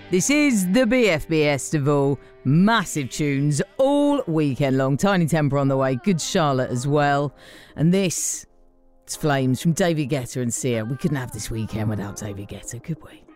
This is the BFBS of all. Massive tunes all weekend long. Tiny Temper on the way. Good Charlotte as well. And this, it's Flames from David Guetta and Sia. We couldn't have this weekend without David Guetta, could we?